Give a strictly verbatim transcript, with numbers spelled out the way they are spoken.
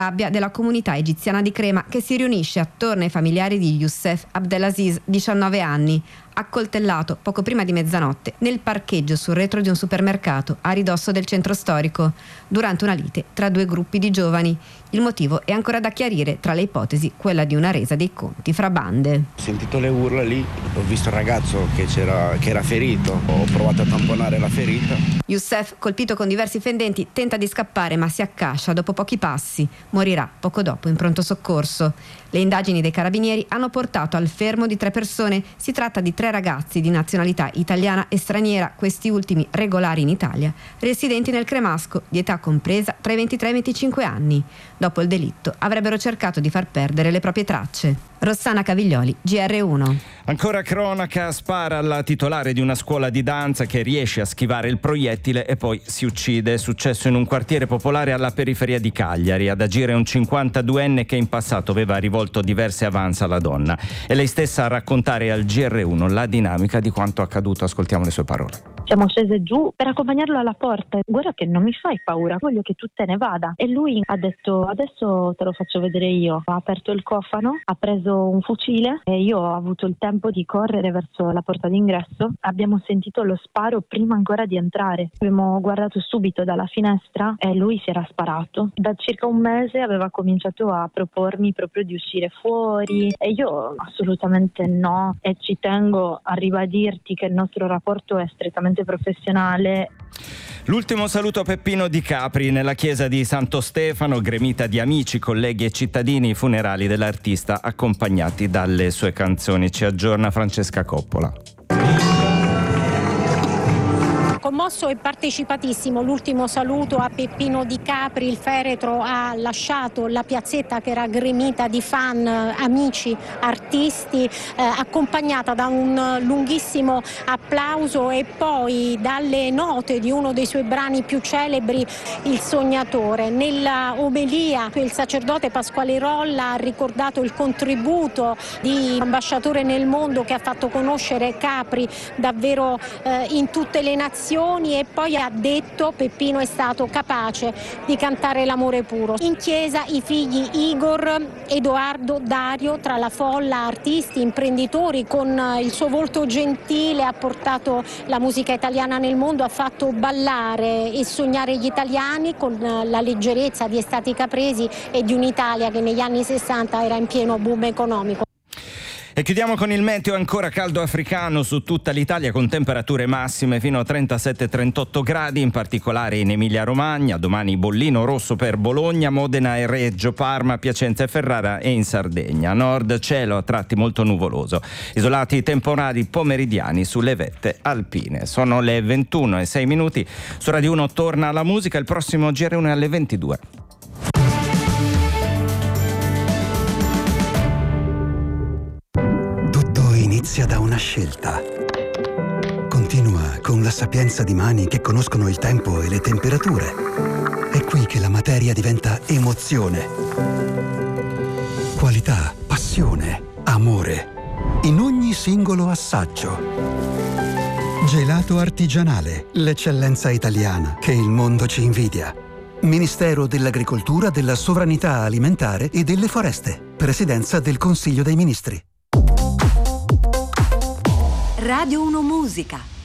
rabbia della comunità egiziana di Crema, che si riunisce attorno ai familiari di Youssef Abdelaziz, diciannove anni, accoltellato poco prima di mezzanotte nel parcheggio sul retro di un supermercato a ridosso del centro storico, durante una lite tra due gruppi di giovani. Il motivo è ancora da chiarire, tra le ipotesi quella di una resa dei conti fra bande. Ho sentito le urla lì, ho visto il ragazzo che, c'era, che era ferito, ho provato a tamponare la ferita. Youssef, colpito con diversi fendenti, tenta di scappare ma si accascia dopo pochi passi. Morirà poco dopo in pronto soccorso. Le indagini dei carabinieri hanno portato al fermo di tre persone. Si tratta di tre ragazzi di nazionalità italiana e straniera, questi ultimi regolari in Italia, residenti nel Cremasco, di età compresa tra i ventitré e i venticinque anni. Dopo il delitto avrebbero cercato di far perdere le proprie tracce. Rossana Caviglioli, G R uno. Ancora cronaca, spara alla titolare di una scuola di danza che riesce a schivare il proiettile e poi si uccide. È successo in un quartiere popolare alla periferia di Cagliari. Ad agire un cinquantaduenne che in passato aveva rivolto diverse avance alla donna. È lei stessa a raccontare al G R uno la dinamica di quanto accaduto. Ascoltiamo le sue parole. Siamo scese giù per accompagnarlo alla porta. Guarda che non mi fai paura, voglio che tu te ne vada. E lui ha detto: adesso te lo faccio vedere io. Ha aperto il cofano, ha preso un fucile e io ho avuto il tempo di correre verso la porta d'ingresso. Abbiamo sentito lo sparo prima ancora di entrare. Abbiamo guardato subito dalla finestra e lui si era sparato. Da circa un mese aveva cominciato a propormi proprio di uscire fuori e io assolutamente no, e ci tengo a ribadirti che il nostro rapporto è strettamente professionale. L'ultimo saluto a Peppino Di Capri nella chiesa di Santo Stefano, gremita di amici, colleghi e cittadini, i funerali dell'artista accompagnati dalle sue canzoni. Ci aggiorna Francesca Coppola. Commosso e partecipatissimo l'ultimo saluto a Peppino Di Capri. Il feretro ha lasciato la piazzetta che era gremita di fan, amici, artisti, eh, accompagnata da un lunghissimo applauso e poi dalle note di uno dei suoi brani più celebri, Il Sognatore. Nella omelia il sacerdote Pasquale Rolla ha ricordato il contributo di ambasciatore nel mondo che ha fatto conoscere Capri davvero eh, in tutte le nazioni, e poi ha detto: Peppino è stato capace di cantare l'amore puro. In chiesa i figli Igor, Edoardo, Dario, tra la folla artisti, imprenditori, con il suo volto gentile ha portato la musica italiana nel mondo, ha fatto ballare e sognare gli italiani con la leggerezza di Estati Capresi e di un'Italia che negli anni sessanta era in pieno boom economico. E chiudiamo con il meteo. Ancora caldo africano su tutta l'Italia, con temperature massime fino a trentasette trentotto gradi, in particolare in Emilia Romagna. Domani bollino rosso per Bologna, Modena e Reggio, Parma, Piacenza e Ferrara, e in Sardegna. Nord cielo a tratti molto nuvoloso, isolati temporali pomeridiani sulle vette alpine. Sono le ventuno e sei minuti. Su Radio uno torna la musica. Il prossimo G R uno è alle ventidue. Inizia da una scelta. Continua con la sapienza di mani che conoscono il tempo e le temperature. È qui che la materia diventa emozione. Qualità, passione, amore. In ogni singolo assaggio. Gelato artigianale, l'eccellenza italiana che il mondo ci invidia. Ministero dell'Agricoltura, della Sovranità Alimentare e delle Foreste. Presidenza del Consiglio dei Ministri. Radio uno Musica.